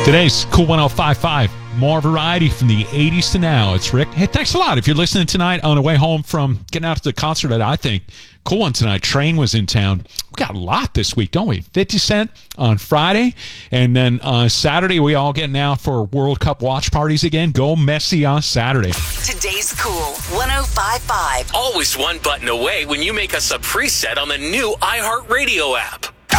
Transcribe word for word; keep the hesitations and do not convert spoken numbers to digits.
Today's Cool one oh five point five. More variety from the eighties to now. It's Rick. Hey, thanks a lot. If you're listening tonight on the way home from getting out to the concert that I think cool one tonight, Train was in town. We got a lot this week, don't we? fifty Cent on Friday. And then uh, Saturday, we all getting out for World Cup watch parties again. Go Messi on Saturday. Today's Cool one oh five point five. Always one button away when you make us a preset on the new iHeartRadio app.